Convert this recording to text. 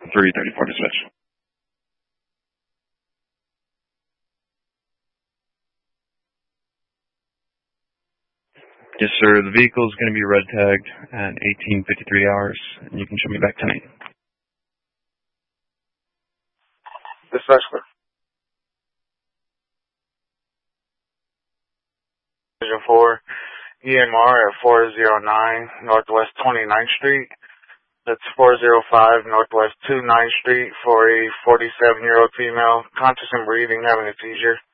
334 dispatch. Yes, sir. The vehicle is going to be red tagged at 18:53 hours, and you can show me back tonight. Dispatch clear. 4 EMR at 409 Northwest 29th Street. That's 405 Northwest 29th Street for a 47-year-old female, conscious and breathing, having a seizure.